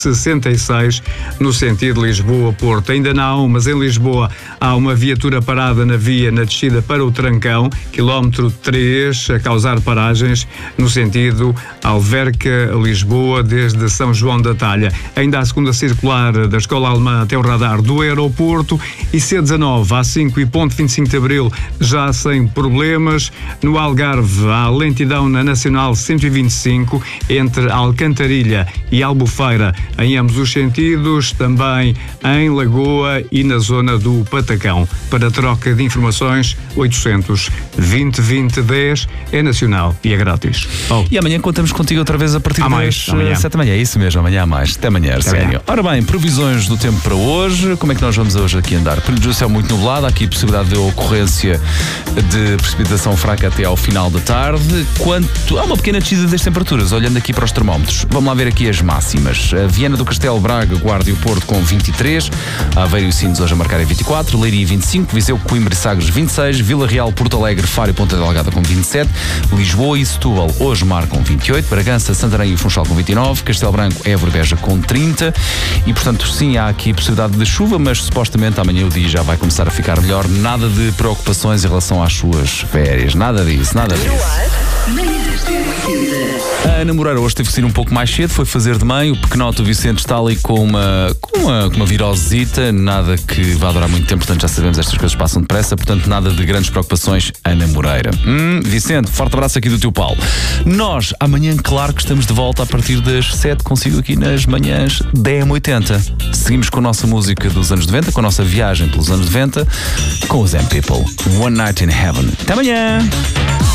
66 no sentido Lisboa-Porto. Ainda não, mas em Lisboa há uma viatura parada na via na descida para o Trancão, quilómetro 3, a causar paragens no sentido Alverca-Lisboa desde São João da Talha. Ainda a segunda circular da Escola Alemã até o radar do aeroporto e C19 A5 e ponto 25 de Abril já sem problemas. No Algarve há lentidão na Nacional 125 entre Alcantarilha e Albufeira em ambos os sentidos, também em Lagoa e na zona do Patacão. Para troca de informações, 800 20 20 10 é nacional e é grátis. E amanhã contamos contigo outra vez a partir das 7 da manhã. É isso mesmo, amanhã há mais. Até amanhã, Arsénio. Ora bem, previsões do tempo para hoje. Como é que nós vamos hoje aqui andar? Período do céu muito nublado, há aqui possibilidade de ocorrência de precipitação fraca até ao final da tarde. Há uma pequena descida das temperaturas, olhando aqui para os termómetros. Vamos lá ver aqui as máximas. Viana do Castelo, Braga, Guarda e o Porto com 23, Aveiro e Sines hoje a marcarem 24, Leiria 25, Viseu, Coimbra e Sagres 26, Vila Real, Porto Alegre, Faro e Ponta Delgada com 27, Lisboa e Setúbal hoje marcam 28, Bragança, Santarém e Funchal com 29, Castelo Branco, Évora e Beja com 30 e, portanto, sim, há aqui possibilidade de chuva, mas supostamente amanhã o dia já vai começar a ficar melhor. Nada de preocupações em relação às suas férias, nada disso, nada disso. A Ana Moreira hoje teve que sair um pouco mais cedo, foi fazer de mãe. O pequenote Vicente está ali com uma virosita, nada que vá durar muito tempo, portanto já sabemos, estas coisas passam depressa, portanto nada de grandes preocupações, Ana Moreira. Vicente, forte abraço aqui do teu Paulo. Nós, amanhã, claro que estamos de volta a partir das 7, consigo aqui nas manhãs DM80. Seguimos com a nossa música dos anos 90, com a nossa viagem pelos anos 90, com os M-People. One Night in Heaven. Até amanhã!